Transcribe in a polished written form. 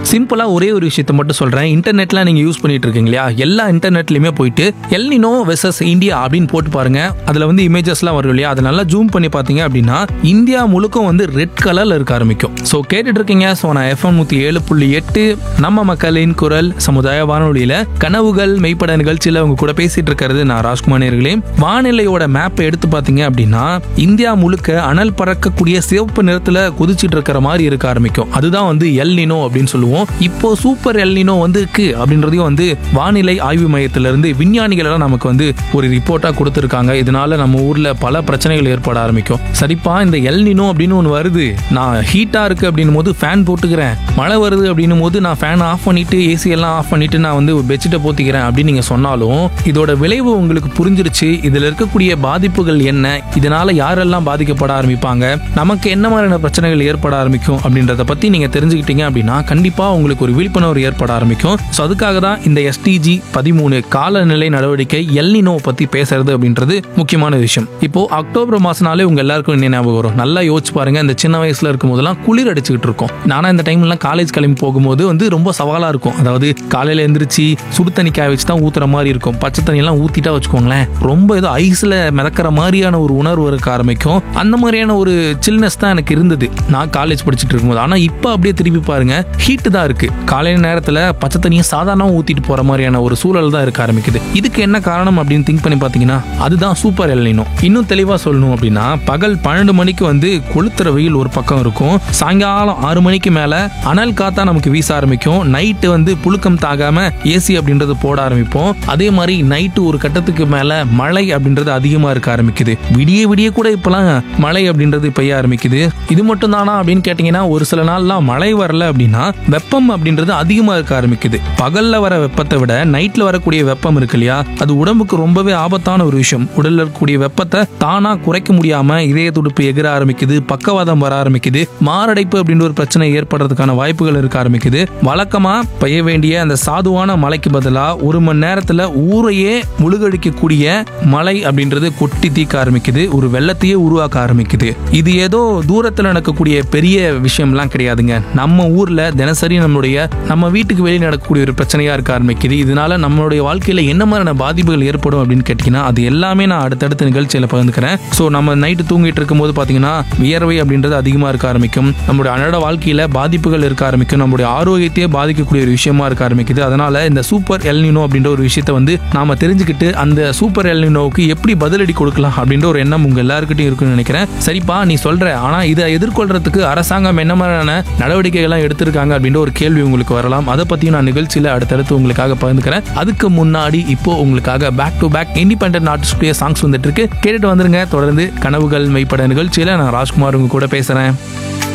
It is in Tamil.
சிம்பிளா ஒரே ஒரு விஷயத்தை மட்டும் சொல்றேன். இன்டர்நெட்லாம் நீங்க யூஸ் பண்ணிட்டு இருக்கீங்க இல்லையா, எல்லா இன்டர்நெட்லயுமே போயிட்டு எல்னினோ வெர்சஸ் இந்தியா அப்படின்னு போட்டு பாருங்க. அதுல வந்து இமேஜஸ்லாம் வரும் இல்லையா, அதை நல்லா ஜூம் பண்ணி பாத்தீங்க அப்படின்னா இந்தியா முழுக்க வந்து ரெட் கலர்ல இருக்க ஆரம்பிக்கும். சோ கேட்டுட்டு இருக்கீங்க. சோ நான் FM 107.8 நம்ம மக்களின் குரல் சமுதாய வானொலியில கனவுகள் மெய்ப்பட நிகழ்ச்சியில உங்க கூட பேசிட்டு இருக்கிறது நான் ராஜ்குமார் நேயர்களே. வானிலையோட மேப்பை எடுத்து பாத்தீங்க அப்படின்னா இந்தியா முழுக்க அனல் பறக்கக்கூடிய சிவப்பு நிறத்துல குதிச்சிட்டு இருக்கிற மாதிரி இருக்க ஆரம்பிக்கும். அதுதான் வந்து எல்னினோ அப்படின்னு சொல்லுவோம். இப்போ சூப்பர் எல்னினோ வந்து இருக்கு அப்படின்றதையும் வந்து வானிலை ஆய்வு மையத்திலிருந்து விஞ்ஞானிகள் எல்லாம் நமக்கு வந்து ஒரு ரிப்போர்ட்டா கொடுத்திருக்காங்க. இதனால நம்ம ஊர்ல பல பிரச்சனைகள் ஏற்பட ஆரம்பிக்கும். சரிப்பா, இந்த எல்னினோ அப்படின்னு ஒன்று வருது, நான் ஹீட்டா இருக்கு அப்படின்னும் போது ஃபேன் போட்டுக்கிறேன், மழை வருது அப்படின்னும் போது நான் ஃபேன் ஆஃப் பண்ணிட்டு ஏசி எல்லாம் ஆஃப் பண்ணிட்டு நான் வந்து பெட்ஷீட்டை போத்திக்கிறேன் அப்படின்னு நீங்க சொன்னாலும் இதோட விளைவு உங்களுக்கு புரிஞ்சிருச்சு. இதுல இருக்கக்கூடிய பாதிப்புகள் என்ன, இதனால யாரெல்லாம் பாதிக்கப்பட ஆரம்பிப்பாங்க, நமக்கு என்ன மாதிரியான பிரச்சனைகள் ஏற்பட ஆரம்பிக்கும் அப்படின்றத பத்தி நீங்க தெரிஞ்சுக்கிட்டீங்க அப்படின்னா கண்டிப்பா உங்களுக்கு ஒரு விழிப்புணர்வு ஏற்பட ஆரம்பிக்கும். ஸோ அதுக்காக தான் இந்த SDG 13 காலநிலை நடவடிக்கை எல்னினோ பத்தி பேசுறது அப்படின்றது முக்கியமான விஷயம். இப்போ அக்டோபர் மாசம்னாலே உங்க எல்லாருக்கும் என்ன ஞாபகம் வரும்? நல்லா யோசிச்சு பாருங்க. இந்த சின்ன வயசுல இருக்கும் போதெல்லாம் குளிர் அடிச்சுக்கிட்டு இருக்கும். நானா இந்த டைம்லாம் காலேஜ் கிளம்பி போகும்போது வந்து ரொம்ப சவாலா இருக்கும். அதாவது காலையில எந்திரிச்சு சுடு தண்ணி காய வச்சு தான் ஊத்துற மாதிரி இருக்கும். பச்சை தண்ணி எல்லாம் ஊத்திட்டா வச்சுக்கோங்களேன், ரொம்ப ஏதோ ஐஸ்ல மிதக்கிற மாதிரியான ஒரு உணர்வு இருக்க ஆரம்பிக்கும். அந்த மாதிரியான ஒரு சில்னஸ் தான் எனக்கு இருந்தது நான் காலேஜ் படிச்சுட்டு இருக்கும்போது. ஆனா இப்ப அப்படியே திருப்பி பாருங்க, ஹீட் தான் இருக்கு. காலையில நேரத்துல பச்சை தண்ணியை சாதாரணமா ஊத்திட்டு போற மாதிரியான ஒரு சூழல் தான் இருக்க ஆரம்பிக்குது. இதுக்கு என்ன காரணம் அப்படின்னு திங்க் பண்ணி பாத்தீங்கன்னா அதுதான் சூப்பர் எல்னினோ. இன்னும் தெளிவா சொல்லணும் அப்படின்னா பகல் 12 மணிக்கு வந்து கொளுத்துற வெயில் ஒரு பக்கம் இருக்கும், சாயங்காலம் 6 மணிக்கு மேல அனல் காத்தா நமக்கு வீச ஆரம்பிக்கும். நைட்டு வந்து புழுக்கம் தாகாம ஏசி அப்படின்றது போட ஆரம்பிப்போம். அதே மாதிரி நைட்டு ஒரு கட்டத்துக்கு மேல மழை அப்படின்றது அதிகமா இருக்க ஆரம்பிக்குது. விடிய விடிய கூட இப்பெல்லாம் மழை அப்படின்றது பெய்ய ஆரம்பிக்குது. இது மட்டும் தானா அப்படின்னு கேட்டீங்கன்னா ஒரு சில நாள்லாம் மழை வரல அப்படின்னா வெப்பம் அப்படின்றது அதிகமா இருக்க ஆரம்பிக்குது. பகல்ல வர வெப்பத்தை விட நைட்ல வரக்கூடிய வெப்பம் இருக்கு இல்லையா, அது உடம்புக்கு ரொம்பவே ஆபத்தான ஒரு விஷயம். உடல்ல இருக்கக்கூடிய வெப்பத்தை தானா குறைக்க முடியாம இதய துடிப்பு எகிர ஆரம்பிக்குது, பக்கவாதம் வர ஆரம்பிக்குது, மாரடைப்பு அப்படின்ற ஒரு பிரச்சனை ஏற்படுறதுக்கான வாய்ப்புகள் இருக்க ஆரம்பிக்குது. வழக்கமா பெய்ய வேண்டிய அந்த சாதுவான மழைக்கு பதிலா 1 மணி நேரத்துல ஊரையே முழுகடிக்கக்கூடிய மழை அப்படின்றது கொட்டி தீக்க ஆரம்பிக்குது, ஒரு வெள்ளத்தையே உருவாக்க ஆரம்பிக்குது. இது ஏதோ தூரத்துல நடக்கக்கூடிய பெரிய விஷயம்லாம் கிடையாதுங்க. நம்ம ஊர்ல தினசரி நம்ம வீட்டுக்கு வெளியே நடக்கக்கூடிய ஒரு பிரச்சனையா இருக்க ஆரம்பிக்குது. இதனால நம்மளுடைய வாழ்க்கையில என்ன மாதிரியான பாதிப்புகள் ஏற்படும் அப்படின்னு கேட்டீங்கன்னா அது எல்லாமே நான் அடுத்தடுத்த நிகழ்ச்சியில பகிர்ந்துக்கிறேன். ஸோ நம்ம நைட்டு தூங்கிட்டு இருக்கும் போது பாத்தீங்கன்னா வியர்வை அப்படின்றது அதிகமா இருக்க ஆரம்பிக்கும். நம்மளுடைய அன்றாட வாழ்க்கையில பாதிப்புகள் இருக்க ஆரம்பிக்கும். நம்மளுடைய ஆரோக்கியத்தையே பாதிக்கக்கூடிய ஒரு விஷயமா இருக்க ஆரம்பிக்குது. அதனால இந்த சூப்பர் எல்னினோ அப்படின்ற ஒரு விஷயத்தை வந்து நாம தெரிஞ்சுக்கிட்டு அந்த சூப்பர் எல்னினோவுக்கு எப்படி பதிலடி கொடுக்கலாம் அப்படின்ற ஒரு எண்ணம் உங்க எல்லாருக்கிட்டையும் இருக்குன்னு நினைக்கிறேன். சரிப்பா, நீ சொல்ற, ஆனா இதை எதிர்கொள்றதுக்கு அரசாங்கம் என்ன மாதிரியான நடவடிக்கைகள் எடுத்திருக்காங்க அப்படின்ற ஒரு கேள்வி உங்களுக்கு வரலாம். அதை பத்தியும் நான் நிகழ்ச்சியில அடுத்தடுத்து உங்களுக்காக பகிர்ந்துக்கிறேன். அதுக்கு முன்னாடி இப்போ உங்களுக்காக back to back independent ஆர்டிஸ்டுடைய songs வந்துட்டு இருக்கு, கேட்டுட்டு வந்துருங்க. தொடர்ந்து கனவுகள் மெய்ப்பட நிகழ்ச்சியில நான் ராஜ்குமார் உங்க கூட பேசுறேன்.